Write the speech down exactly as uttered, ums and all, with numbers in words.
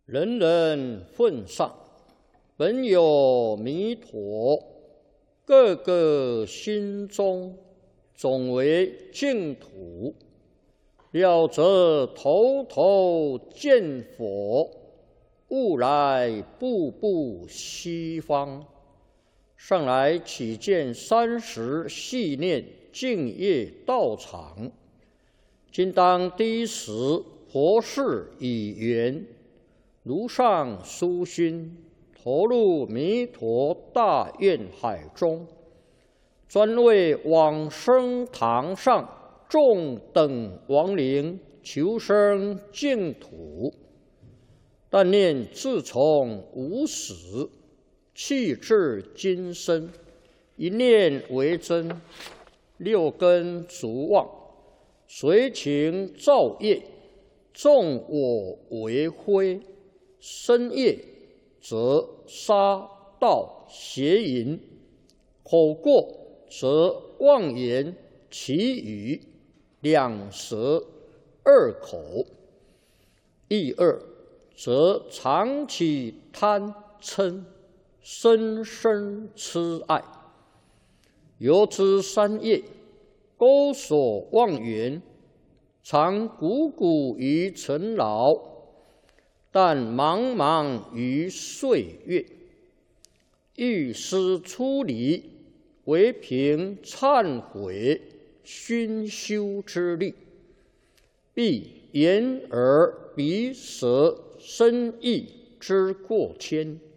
人人奉上，本有弥陀，个个心中总为净土。了则头头见佛，悟来步步西方。上来启见三十系念净业道场，今当第一时佛事已圆，如上殊心，投入弥陀大愿海中，专为往生堂上众等亡灵求生净土。但念自从无始，气至今生，一念为真，六根逐妄，随情造业，纵我为非，身业则杀盗邪淫，口过则妄言绮语，两舌二口，意二则常起贪嗔，深深痴爱。由之三业，钩锁妄缘，常汩汩于尘劳，但茫茫于岁月。欲思出离，唯凭忏悔熏修之力，必言而鼻舌身意之过谦。